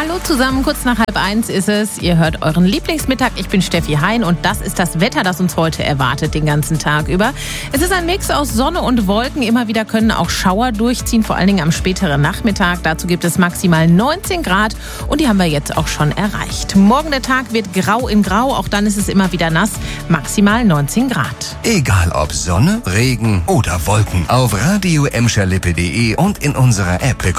Hallo zusammen, kurz nach 12:30 ist es. Ihr hört euren Lieblingsmittag. Ich bin Steffi Hein und das ist das Wetter, das uns heute erwartet, den ganzen Tag über. Es ist ein Mix aus Sonne und Wolken. Immer wieder können auch Schauer durchziehen, vor allen Dingen am späteren Nachmittag. Dazu gibt es maximal 19 Grad und die haben wir jetzt auch schon erreicht. Morgen der Tag wird grau in grau, auch dann ist es immer wieder nass. Maximal 19 Grad. Egal ob Sonne, Regen oder Wolken. Auf radio-lippe.de und in unserer App